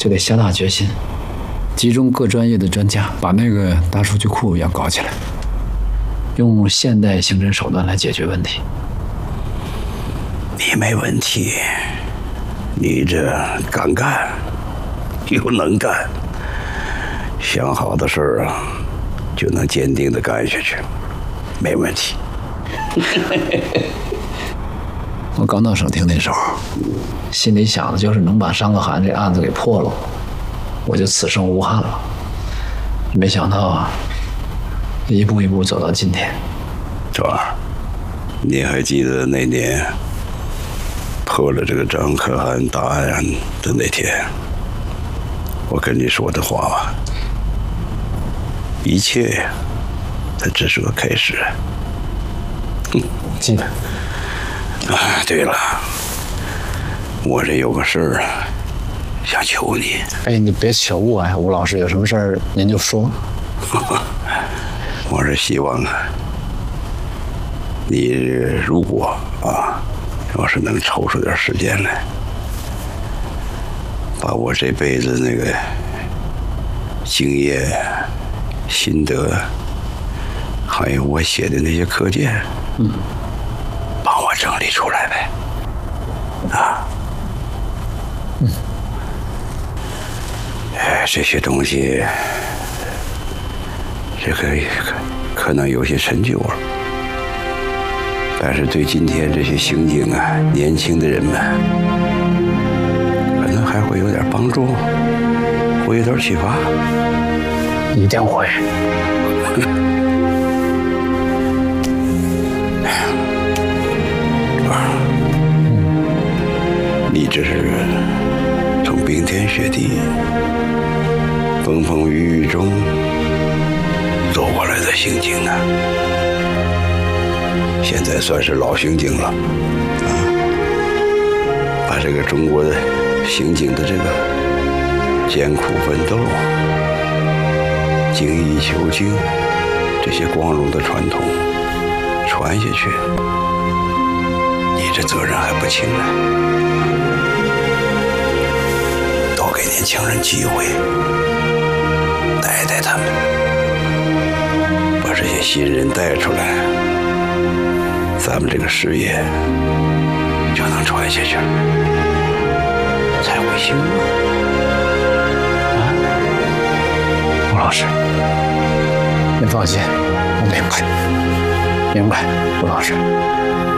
就得下大决心，集中各专业的专家，把那个大数据库要搞起来，用现代刑侦手段来解决问题。 你没问题，你这敢干又能干，想好的事儿啊，就能坚定地干下去，没问题。 我刚到省厅那时候，心里想的就是能把张可汗这案子给破了，我就此生无憾了。没想到啊，一步一步走到今天。 周二，你还记得那年破了这个张可汗大案的那天，我跟你说的话吗？一切它只是个开始。 记得。 啊，对了，我这有个事儿想求你。 哎，你别求我呀，吴老师，有什么事儿您就说。 我是希望啊，你如果要是能抽出点时间来，把我这辈子那个经验、心得，还有我写的那些课件，帮我整理出来呗。这些东西，这个可能有些陈旧了，但是对今天这些刑警啊、年轻的人们，可能还会有点帮助，会有点启发。 一定会。 你这是从冰天雪地、风风雨雨中走过来的刑警啊，现在算是老刑警了把这个中国的刑警的这个艰苦奋斗、精益求精这些光荣的传统传下去，你这责任还不轻呢。多给年轻人机会，带带他们，把这些新人带出来，咱们这个事业就能传下去了，才会兴旺。 吴老师，您放心，我明白，吴老师。